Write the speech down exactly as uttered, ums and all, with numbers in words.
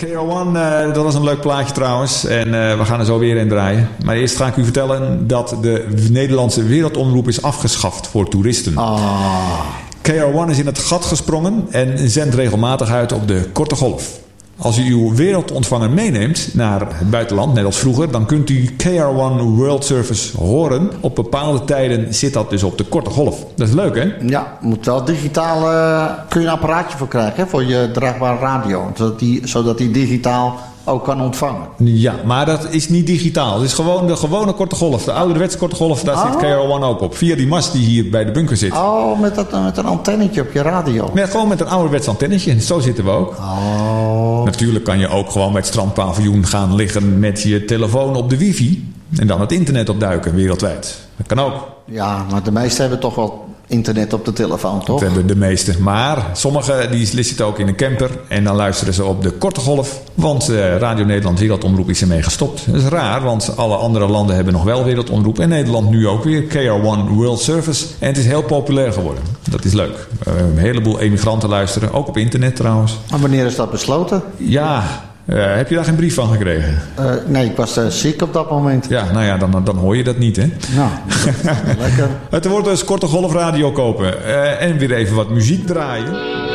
K R one, uh, dat was een leuk plaatje trouwens. En uh, we gaan er zo weer in draaien. Maar eerst ga ik u vertellen dat de Nederlandse wereldomroep is afgeschaft voor toeristen. Ah. K R one is in het gat gesprongen en zendt regelmatig uit op de korte golf. Als u uw wereldontvanger meeneemt naar het buitenland, net als vroeger, dan kunt u K R one World Service horen. Op bepaalde tijden zit dat dus op de korte golf. Dat is leuk, hè? Ja, moet wel digitaal, uh, kun je een apparaatje voor krijgen, hè, voor je draagbare radio. Zodat die, zodat die digitaal ook kan ontvangen. Ja, maar dat is niet digitaal. Het is gewoon de gewone korte golf. De ouderwetse korte golf, daar oh. zit K R one ook op. Via die mast die hier bij de bunker zit. Oh, met, dat, met een antennetje op je radio. Ja, gewoon met een ouderwets antennetje. Zo zitten we ook. Oh. Natuurlijk kan je ook gewoon bij het strandpaviljoen gaan liggen met je telefoon op de wifi. En dan het internet opduiken, wereldwijd. Dat kan ook. Ja, maar de meesten hebben toch wel internet op de telefoon, toch? Dat hebben de meeste. Maar sommigen die zitten ook in een camper en dan luisteren ze op de korte golf. Want uh, Radio Nederland Wereldomroep is ermee gestopt. Dat is raar, want alle andere landen hebben nog wel Wereldomroep. En Nederland nu ook weer. K R one World Service. En het is heel populair geworden. Dat is leuk. Uh, een heleboel emigranten luisteren. Ook op internet trouwens. En wanneer is dat besloten? Ja... Uh, heb je daar geen brief van gekregen? Uh, nee, ik was uh, ziek op dat moment. Ja, nou ja, dan, dan hoor je dat niet, hè? Nou, lekker. Het wordt dus korte golfradio kopen. Uh, en weer even wat muziek draaien.